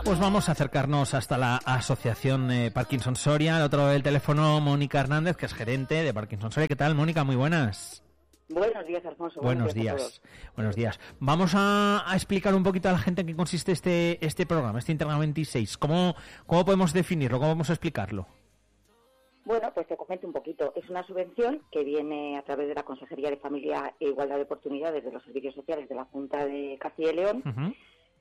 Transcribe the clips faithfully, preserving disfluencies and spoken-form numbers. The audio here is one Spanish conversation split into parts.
Pues vamos a acercarnos hasta la asociación eh, Parkinson Soria. Al otro lado del teléfono, Mónica Hernández, que es gerente de Parkinson Soria. ¿Qué tal, Mónica? Muy buenas. Buenos días, Alfonso. Buenos, Buenos días. días. Buenos días. Vamos a, a explicar un poquito a la gente en qué consiste este este programa, este Integra veintiséis. ¿Cómo, ¿Cómo podemos definirlo? ¿Cómo vamos a explicarlo? Bueno, pues te comento un poquito. Es una subvención que viene a través de la Consejería de Familia e Igualdad de Oportunidades de los Servicios Sociales de la Junta de Castilla y León. Uh-huh.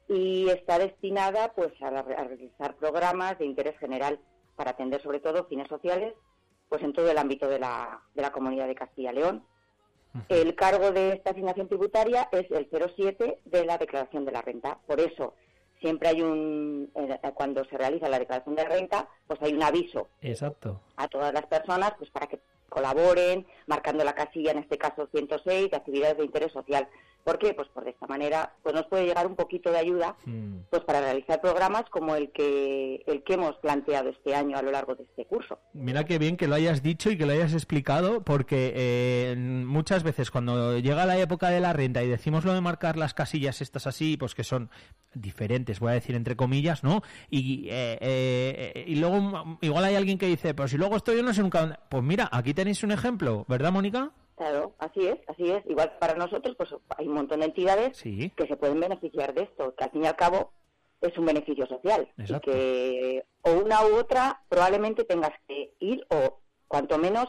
Y está destinada pues a, la, a realizar programas de interés general para atender sobre todo fines sociales pues en todo el ámbito de la, de la Comunidad de Castilla y León. Uh-huh. El cargo de esta asignación tributaria es el cero siete de la declaración de la renta. Por eso siempre hay un, eh, cuando se realiza la declaración de renta, pues hay un aviso. Exacto. A todas las personas pues para que colaboren, marcando la casilla, en este caso ciento seis, de actividades de interés social. ¿Por qué? Pues por de esta manera pues nos puede llegar un poquito de ayuda mm. pues para realizar programas como el que el que hemos planteado este año a lo largo de este curso. Mira qué bien que lo hayas dicho y que lo hayas explicado, porque eh, muchas veces cuando llega la época de la renta y decimos lo de marcar las casillas estas así, pues que son diferentes, voy a decir entre comillas, ¿no? Y, eh, eh, y luego igual hay alguien que dice, pues si luego estoy yo no sé nunca dónde. Pues mira, aquí tenéis un ejemplo, ¿verdad, Mónica? Claro, así es, así es. Igual para nosotros, pues hay un montón de entidades sí. que se pueden beneficiar de esto, que al fin y al cabo es un beneficio social. Exacto. Y que o una u otra probablemente tengas que ir o cuanto menos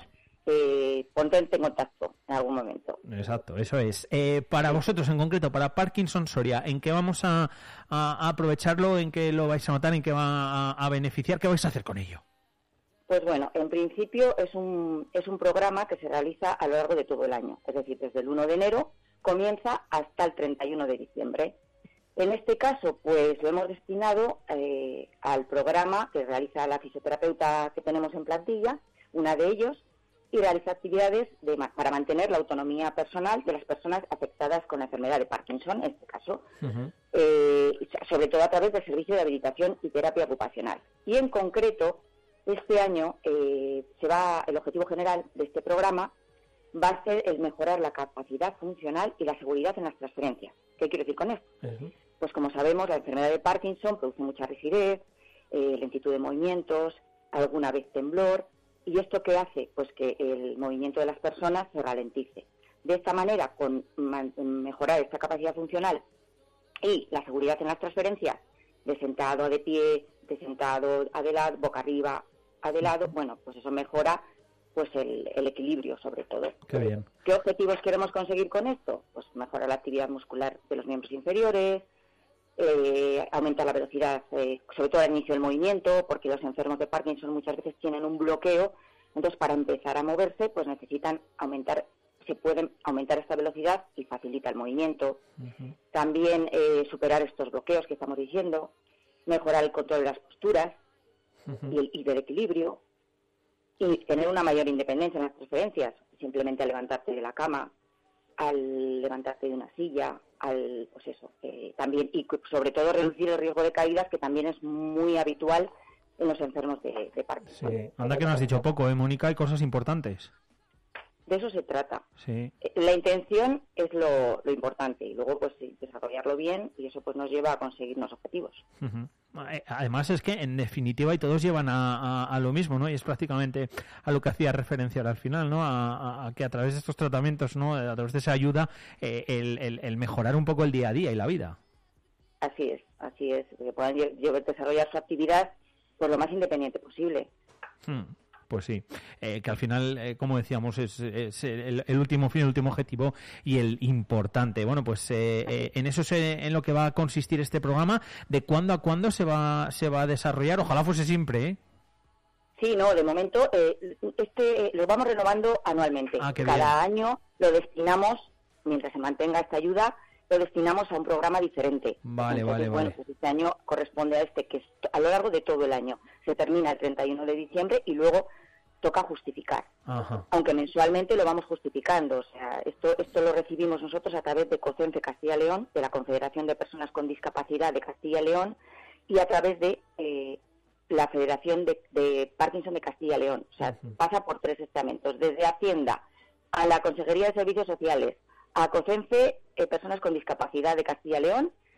eh, ponte en contacto en algún momento. Exacto, eso es. Eh, para vosotros en concreto, para Parkinson Soria, ¿en qué vamos a, a, a aprovecharlo? ¿En qué lo vais a notar? ¿En qué va a, a beneficiar? ¿Qué vais a hacer con ello? Pues bueno, en principio es un es un programa que se realiza a lo largo de todo el año, es decir, desde el uno de enero comienza hasta el treinta y uno de diciembre. En este caso, pues lo hemos destinado eh, al programa que realiza la fisioterapeuta que tenemos en plantilla, una de ellos, y realiza actividades de, para mantener la autonomía personal de las personas afectadas con la enfermedad de Parkinson, en este caso, uh-huh. eh, sobre todo a través del servicio de habilitación y terapia ocupacional. Y en concreto, este año eh, se va el objetivo general de este programa va a ser el mejorar la capacidad funcional y la seguridad en las transferencias. ¿Qué quiero decir con esto? Uh-huh. Pues como sabemos, la enfermedad de Parkinson produce mucha rigidez, eh, lentitud de movimientos, alguna vez temblor, y esto ¿qué hace? Pues que el movimiento de las personas se ralentice. De esta manera, con man- mejorar esta capacidad funcional y la seguridad en las transferencias, de sentado a de pie, de sentado a de lado, boca arriba, a de lado, bueno, pues eso mejora pues el, el equilibrio sobre todo. Qué bien. ¿Qué objetivos queremos conseguir con esto? Pues mejorar la actividad muscular de los miembros inferiores, eh, aumentar la velocidad, eh, sobre todo al inicio del movimiento, porque los enfermos de Parkinson muchas veces tienen un bloqueo, entonces para empezar a moverse pues necesitan aumentar, se pueden aumentar esta velocidad y facilita el movimiento. Uh-huh. También eh, superar estos bloqueos que estamos diciendo, mejorar el control de las posturas, Uh-huh. y, y del equilibrio, y tener una mayor independencia en las transferencias, simplemente al levantarte de la cama, al levantarte de una silla, al pues eso, eh, también, y sobre todo reducir el riesgo de caídas, que también es muy habitual en los enfermos de, de Parkinson. Sí, anda que no has dicho poco, ¿eh, Mónica? Hay cosas importantes. De eso se trata. Sí. La intención es lo, lo importante, y luego pues desarrollarlo bien, y eso pues nos lleva a conseguir los objetivos. Uh-huh. Además es que en definitiva y todos llevan a, a, a lo mismo, ¿no? Y es prácticamente a lo que hacía referencia ahora al final, ¿no? A, a, a que a través de estos tratamientos, ¿no? A través de esa ayuda, eh, el, el, el mejorar un poco el día a día y la vida. Así es, así es, que puedan llevar, desarrollar su actividad pues lo más independiente posible. Hmm. Pues sí, eh, que al final, eh, como decíamos, es, es el, el último fin, el último objetivo y el importante. Bueno, pues eh, eh, en eso es en lo que va a consistir este programa. ¿De cuándo a cuándo se va se va a desarrollar? Ojalá fuese siempre, ¿eh? Sí, no, de momento eh, este eh, lo vamos renovando anualmente. Ah, qué Cada bien. año lo destinamos, mientras se mantenga esta ayuda, lo destinamos a un programa diferente. Vale, Entonces, vale, bueno, vale. pues este año corresponde a este, que es a lo largo de todo el año. Se termina el treinta y uno de diciembre y luego toca justificar. Ajá. Aunque mensualmente lo vamos justificando. O sea, esto esto lo recibimos nosotros a través de COCENFE Castilla y León, de la Confederación de Personas con Discapacidad de Castilla y León, y a través de eh, la Federación de, de Parkinson de Castilla y León. O sea, uh-huh. pasa por tres estamentos, desde Hacienda a la Consejería de Servicios Sociales, a COCENFE, eh, Personas con Discapacidad de Castilla y León,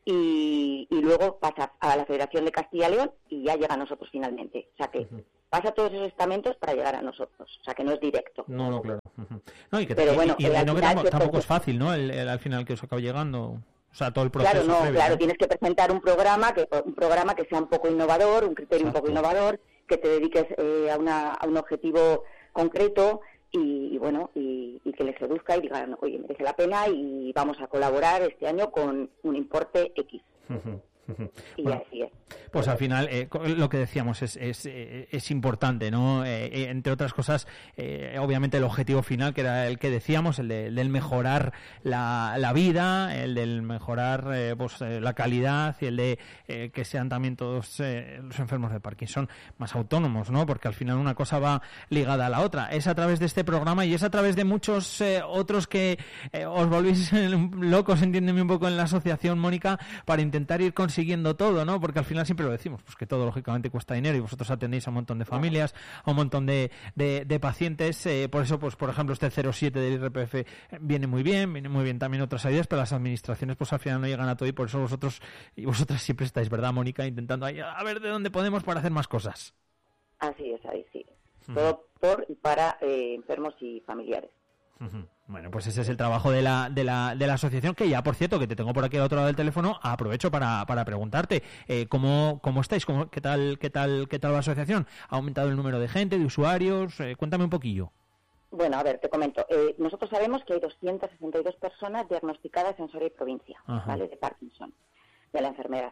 y, y luego pasa a la Federación de Castilla y León y ya llega a nosotros finalmente. O sea que uh-huh. pasa todos esos estamentos para llegar a nosotros. O sea que no es directo. No, no, claro. Uh-huh. No, y que, Pero bueno, y, y, y no que tampoco, tampoco es fácil, ¿no? El, el, al final que os acaba llegando... O sea, todo el proceso claro, no, previo, claro, ¿no? Tienes que presentar un programa que un programa que sea un poco innovador, un criterio Exacto. un poco innovador, que te dediques eh, a, una, a un objetivo concreto y, y bueno, y, y que les seduzca y digan, oye, merece la pena y vamos a colaborar este año con un importe X. Uh-huh. Y bueno, así es. Pues al final eh, lo que decíamos es es, es importante, ¿no? Eh, entre otras cosas, eh, obviamente el objetivo final, que era el que decíamos, el de, del mejorar la, la vida, el del mejorar eh, pues eh, la calidad y el de eh, que sean también todos eh, los enfermos de Parkinson más autónomos, ¿no? Porque al final una cosa va ligada a la otra. Es a través de este programa y es a través de muchos eh, otros que eh, os volvéis locos, entiéndeme un poco, en la asociación, Mónica, para intentar ir consiguiendo siguiendo todo, ¿no? Porque al final siempre lo decimos, pues que todo lógicamente cuesta dinero y vosotros atendéis a un montón de familias, a un montón de, de, de pacientes, eh, por eso, pues por ejemplo, este cero siete del I R P F viene muy bien, viene muy bien también otras ayudas, pero las administraciones pues al final no llegan a todo y por eso vosotros y vosotras siempre estáis, ¿verdad, Mónica? Intentando ahí, a ver de dónde podemos para hacer más cosas. Así es, ahí sí. Uh-huh. Todo por y para eh, enfermos y familiares. Uh-huh. Bueno, pues ese es el trabajo de la, de la de la asociación, que ya, por cierto, que te tengo por aquí al otro lado del teléfono, aprovecho para, para preguntarte eh, cómo cómo estáis, cómo, qué tal qué tal qué tal la asociación, ha aumentado el número de gente, de usuarios, eh, cuéntame un poquillo. Bueno, a ver, te comento. Eh, nosotros sabemos que hay doscientas sesenta y dos personas diagnosticadas en Soria y provincia, Ajá. ¿vale? De Parkinson, de la enfermedad.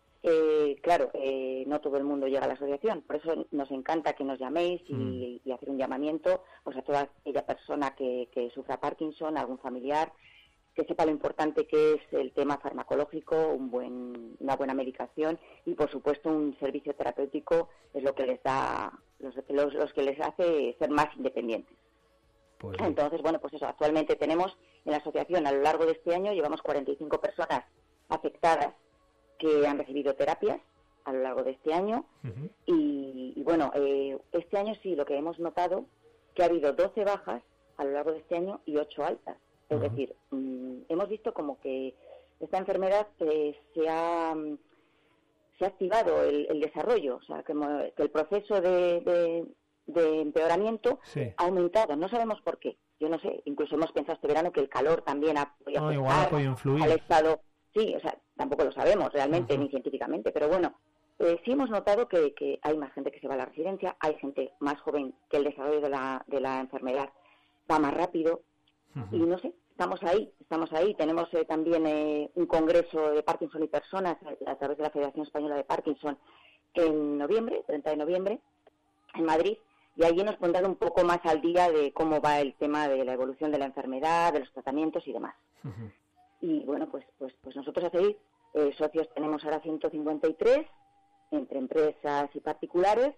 Eh, claro, eh, no todo el mundo llega a la asociación, por eso nos encanta que nos llaméis y, mm. y hacer un llamamiento pues a toda aquella persona que, que sufra Parkinson, algún familiar, que sepa lo importante que es el tema farmacológico, un buen, una buena medicación y, por supuesto, un servicio terapéutico es lo que les da, los, los, los que les hace ser más independientes. Pues Entonces, bueno, pues eso, actualmente tenemos en la asociación, a lo largo de este año, llevamos cuarenta y cinco personas afectadas que han recibido terapias a lo largo de este año uh-huh. y, y bueno, eh, este año sí, lo que hemos notado que ha habido doce bajas a lo largo de este año y ocho altas. Es uh-huh. decir, mmm, hemos visto como que esta enfermedad eh, se ha se ha activado el, el desarrollo, o sea, que, que el proceso de, de, de empeoramiento sí. ha aumentado. No sabemos por qué. Yo no sé, incluso hemos pensado este verano que el calor también ha podido no, igual puede influir al estado. Sí, o sea, tampoco lo sabemos realmente, uh-huh. ni científicamente, pero bueno, eh, sí hemos notado que, que hay más gente que se va a la residencia, hay gente más joven, que el desarrollo de la, de la enfermedad va más rápido, uh-huh. y no sé, estamos ahí, estamos ahí. Tenemos eh, también eh, un congreso de Parkinson y personas a, a través de la Federación Española de Parkinson en noviembre, treinta de noviembre, en Madrid, y allí nos pondrán un poco más al día de cómo va el tema de la evolución de la enfermedad, de los tratamientos y demás. Uh-huh. Y bueno, pues pues pues nosotros a seguir, eh, socios tenemos ahora ciento cincuenta y tres, entre empresas y particulares,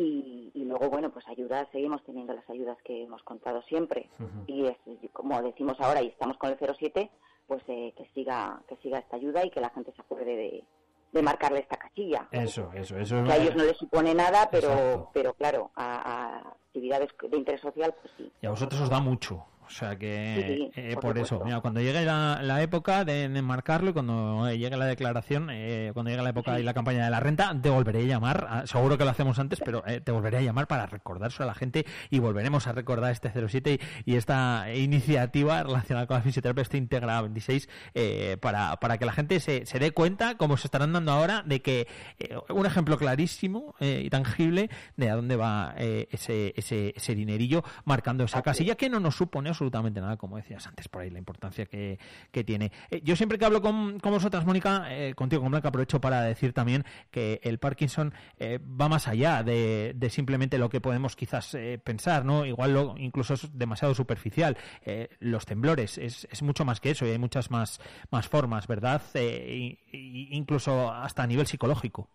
y, y luego, bueno, pues ayudas, seguimos teniendo las ayudas que hemos contado siempre. Uh-huh. Y es, como decimos ahora, y estamos con el cero siete, pues eh, que siga que siga esta ayuda y que la gente se acuerde de, de marcarle esta casilla. Eso, eso, eso. Que a ellos no les supone nada, pero, pero claro, a, a actividades de interés social, pues sí. Y a vosotros os da mucho. O sea que sí, eh, por, por eso, mira, cuando llegue la, la época de enmarcarlo y cuando llegue la declaración, eh, cuando llegue la época sí. y la campaña de la renta, te volveré a llamar, a, seguro que lo hacemos antes, pero eh, te volveré a llamar para recordárselo a la gente y volveremos a recordar este cero siete y, y esta iniciativa relacionada con la fisioterapia, este Integra veintiséis, eh, para, para que la gente se, se dé cuenta, como se estarán dando ahora, de que eh, un ejemplo clarísimo eh, y tangible de a dónde va eh, ese, ese, ese dinerillo marcando esa casilla que no nos supone absolutamente nada, como decías antes por ahí, la importancia que, que tiene. Eh, yo siempre que hablo con, con vosotras, Mónica, eh, contigo, con Blanca, aprovecho para decir también que el Parkinson eh, va más allá de, de simplemente lo que podemos quizás eh, pensar, ¿no? Igual lo, incluso es demasiado superficial. Eh, los temblores es, es mucho más que eso y hay muchas más, más formas, ¿verdad? Eh, y, incluso hasta a nivel psicológico.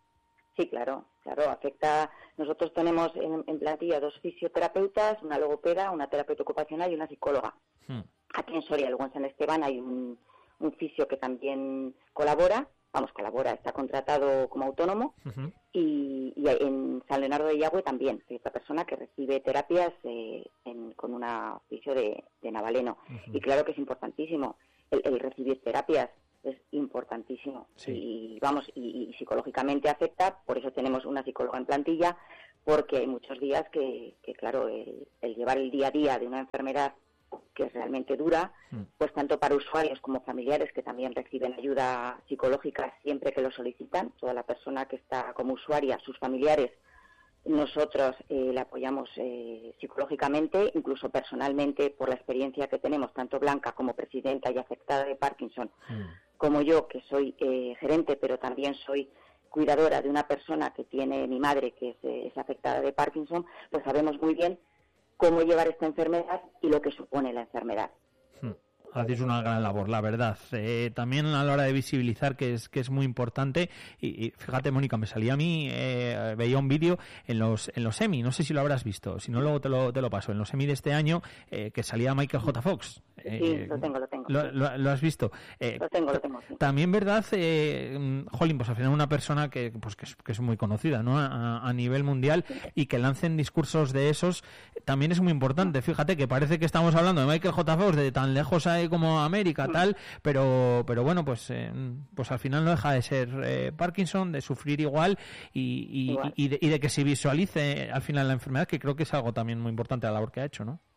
Sí, claro, claro, afecta. Nosotros tenemos en, en plantilla dos fisioterapeutas, una logopeda, una terapeuta ocupacional y una psicóloga. Hmm. Aquí en Soria, luego en San Esteban, hay un, un fisio que también colabora, vamos, colabora, está contratado como autónomo, uh-huh. y, y en San Leonardo de Yagüe también, hay otra persona que recibe terapias eh, en, con una fisio de, de Navaleno. Uh-huh. Y claro que es importantísimo el, el recibir terapias. es importantísimo. Sí. Y vamos, y, y psicológicamente afecta, por eso tenemos una psicóloga en plantilla, porque hay muchos días que, que claro, el, el llevar el día a día de una enfermedad que es realmente dura, mm. pues tanto para usuarios como familiares que también reciben ayuda psicológica siempre que lo solicitan, toda la persona que está como usuaria, sus familiares, nosotros eh, le apoyamos eh, psicológicamente, incluso personalmente, por la experiencia que tenemos, tanto Blanca como presidenta y afectada de Parkinson, mm. como yo, que soy eh, gerente, pero también soy cuidadora de una persona que tiene mi madre, que es, eh, es afectada de Parkinson, pues sabemos muy bien cómo llevar esta enfermedad y lo que supone la enfermedad. Hmm. Hacéis una gran labor, la verdad. Eh, también a la hora de visibilizar, que es que es muy importante. Y, y fíjate, Mónica, me salía a mí, eh, veía un vídeo en los en los Emmy, no sé si lo habrás visto, si no luego te lo, te lo paso, en los Emmy de este año, eh, que salía Michael J. Fox. Eh, sí, lo tengo, lo tengo. ¿Lo, lo, lo has visto? Eh, lo tengo, lo tengo. Sí. También, ¿verdad? Eh, Jolín, pues al final una persona que pues que es, que es muy conocida, ¿no? A, a nivel mundial, y que lancen discursos de esos también es muy importante. Fíjate que parece que estamos hablando de Michael J. Fox de tan lejos ahí como América, tal, pero pero bueno, pues eh, pues al final no deja de ser eh, Parkinson, de sufrir igual y, y, igual. Y, de, y de que se visualice al final la enfermedad, que creo que es algo también muy importante la labor que ha hecho, ¿no?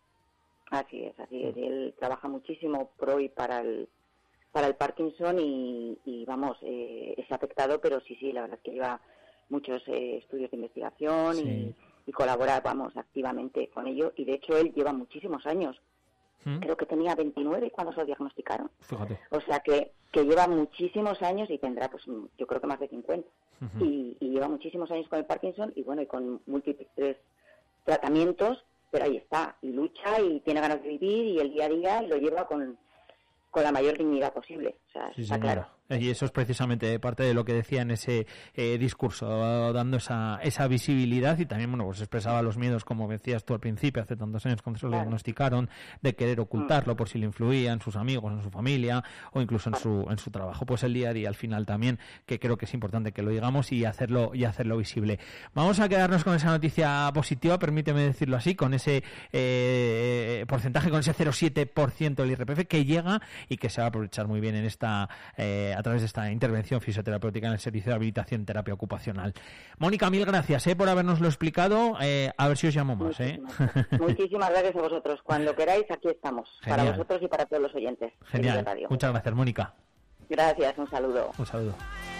Así es, así es. Él trabaja muchísimo pro y para el para el Parkinson y, y vamos, eh, es afectado, pero sí, sí, la verdad es que lleva muchos eh, estudios de investigación sí. y, y colabora, vamos, activamente con ello. Y de hecho él lleva muchísimos años. ¿Mm? Creo que tenía veintinueve cuando se lo diagnosticaron. Fíjate. O sea que, que lleva muchísimos años y tendrá, pues yo creo que más de cincuenta. Uh-huh. Y, y lleva muchísimos años con el Parkinson y bueno, y con múltiples tratamientos, pero ahí está, y lucha y tiene ganas de vivir y el día a día lo lleva con, con la mayor dignidad posible. O sea, sí, está señora. claro. Y eso es precisamente parte de lo que decía en ese eh, discurso, dando esa esa visibilidad y también, bueno, pues expresaba los miedos, como decías tú al principio, hace tantos años cuando se lo claro. diagnosticaron, de querer ocultarlo mm. por si le influía en sus amigos, en su familia o incluso en su en su trabajo. Pues el día a día al final también, que creo que es importante que lo digamos y hacerlo y hacerlo visible. Vamos a quedarnos con esa noticia positiva, permíteme decirlo así, con ese eh, porcentaje, con ese cero coma siete por ciento del I R P F que llega y que se va a aprovechar muy bien en esta eh, a través de esta intervención fisioterapéutica en el servicio de habilitación y terapia ocupacional. Mónica, mil gracias eh, por habernoslo explicado. Eh, a ver si os llamo más. Muchísimas, eh. Muchísimas gracias a vosotros. Cuando queráis, aquí estamos. Genial. Para vosotros y para todos los oyentes. Genial. Muchas gracias, Mónica. Gracias, un saludo. Un saludo.